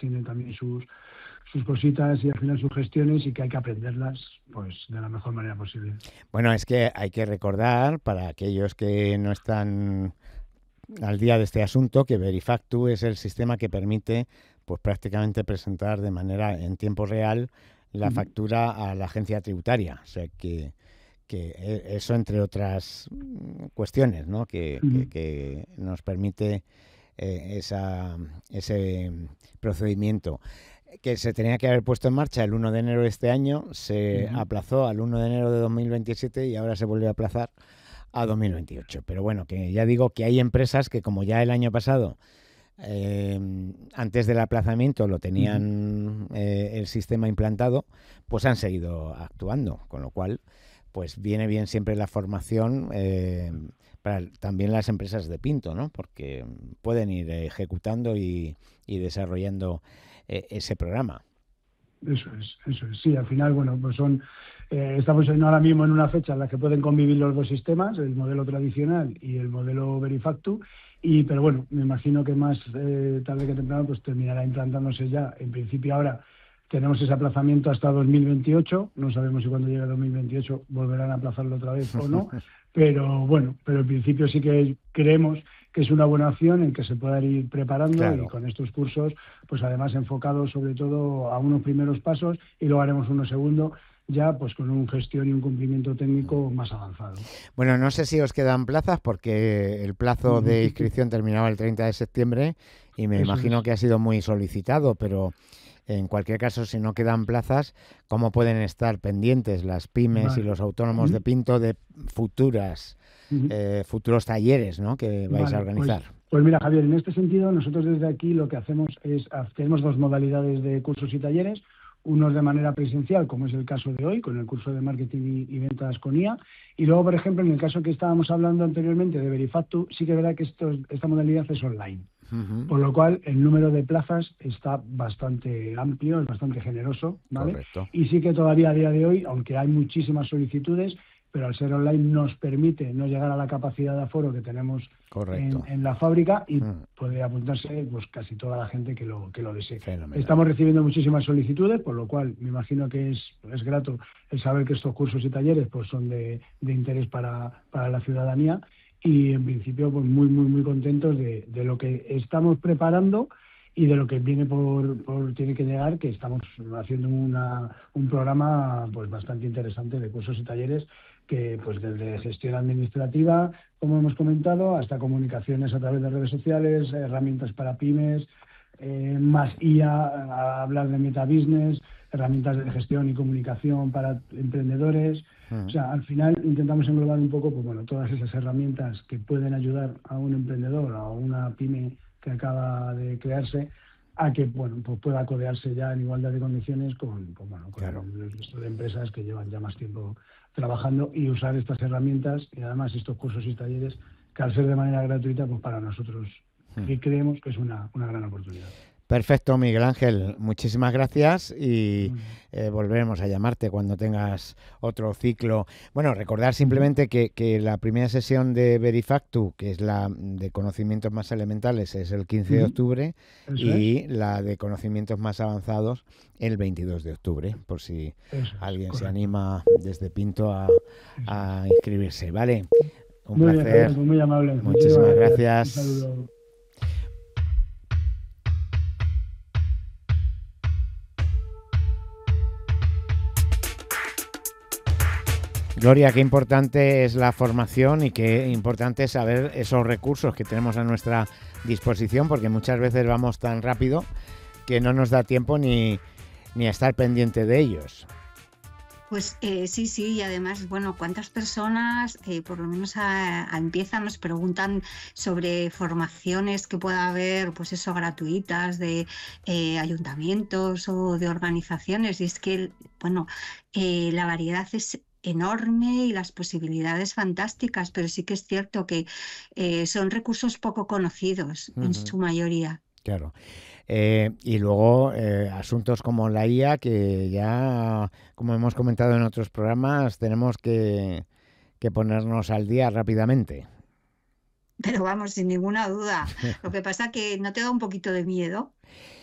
tienen también sus cositas y al final sus gestiones, y que hay que aprenderlas pues de la mejor manera posible. Bueno, es que hay que recordar, para aquellos que no están al día de este asunto, que Verifactu es el sistema que permite pues prácticamente presentar de manera en tiempo real la factura a la agencia tributaria. O sea que eso, entre otras cuestiones, ¿no? Que nos permite ese procedimiento, que se tenía que haber puesto en marcha el 1 de enero de este año, se aplazó al 1 de enero de 2027 y ahora se vuelve a aplazar a 2028. Pero bueno, que ya digo que hay empresas que, como ya el año pasado, antes del aplazamiento lo tenían el sistema implantado, pues han seguido actuando, con lo cual pues viene bien siempre la formación para también las empresas de Pinto, ¿no? Porque pueden ir ejecutando y desarrollando ese programa. Eso es. Sí, al final, bueno, pues estamos ahora mismo en una fecha en la que pueden convivir los dos sistemas, el modelo tradicional y el modelo Verifactu, pero bueno, me imagino que más tarde que temprano pues terminará implantándose ya. En principio ahora tenemos ese aplazamiento hasta 2028, no sabemos si cuando llegue 2028 volverán a aplazarlo otra vez o no, pero bueno, pero en principio sí que creemos que es una buena opción en que se puedan ir preparando, claro. Y con estos cursos, pues además enfocados sobre todo a unos primeros pasos, y luego haremos uno segundo, ya pues con una gestión y un cumplimiento técnico más avanzado. Bueno, no sé si os quedan plazas, porque el plazo de inscripción terminaba el 30 de septiembre y me imagino que ha sido muy solicitado, pero en cualquier caso, si no quedan plazas, ¿cómo pueden estar pendientes las pymes y los autónomos de Pinto de futuros talleres, ¿no?, que vais a organizar? Pues mira, Javier, en este sentido, nosotros desde aquí lo que hacemos es, tenemos dos modalidades de cursos y talleres, unos de manera presencial, como es el caso de hoy, con el curso de marketing y ventas con IA, y luego, por ejemplo, en el caso que estábamos hablando anteriormente de Verifactu, sí que es verdad que esta modalidad es online. Por lo cual, el número de plazas está bastante amplio, es bastante generoso, ¿vale? Correcto. Y sí que todavía a día de hoy, aunque hay muchísimas solicitudes, pero al ser online nos permite no llegar a la capacidad de aforo que tenemos en la fábrica, y puede apuntarse pues casi toda la gente que lo desee. Fenomenal. Estamos recibiendo muchísimas solicitudes, por lo cual me imagino que es grato el saber que estos cursos y talleres pues son de interés para la ciudadanía. Y en principio pues muy contentos de lo que estamos preparando y de lo que viene tiene que llegar, que estamos haciendo un programa pues bastante interesante de cursos y talleres, que pues desde gestión administrativa, como hemos comentado, hasta comunicaciones a través de redes sociales, herramientas para pymes, más IA, a hablar de metabusiness, herramientas de gestión y comunicación para emprendedores. O sea, al final intentamos englobar un poco pues bueno, todas esas herramientas que pueden ayudar a un emprendedor, a una pyme que acaba de crearse, a que bueno, pues pueda codearse ya en igualdad de condiciones con el resto de empresas que llevan ya más tiempo trabajando, y usar estas herramientas y además estos cursos y talleres, que al ser de manera gratuita, pues para nosotros que creemos que es una gran oportunidad. Perfecto, Miguel Ángel. Muchísimas gracias y volveremos a llamarte cuando tengas otro ciclo. Bueno, recordar simplemente que la primera sesión de Verifactu, que es la de conocimientos más elementales, es el 15 de octubre y la de conocimientos más avanzados el 22 de octubre, por si alguien se anima desde Pinto a inscribirse. ¿Vale? Un placer. Bien, muy amable. Muchísimas gracias. Un saludo. Gloria, qué importante es la formación y qué importante es saber esos recursos que tenemos a nuestra disposición, porque muchas veces vamos tan rápido que no nos da tiempo ni a estar pendiente de ellos. Pues sí, y además, bueno, ¿cuántas personas, por lo menos empiezan, nos preguntan sobre formaciones que pueda haber, pues eso, gratuitas de ayuntamientos o de organizaciones? Y es que, bueno, la variedad es enorme y las posibilidades fantásticas, pero sí que es cierto que son recursos poco conocidos en su mayoría. Claro. Y luego asuntos como la IA, que ya, como hemos comentado en otros programas, tenemos que ponernos al día rápidamente. Pero vamos, sin ninguna duda. Lo que pasa que ¿no te da un poquito de miedo?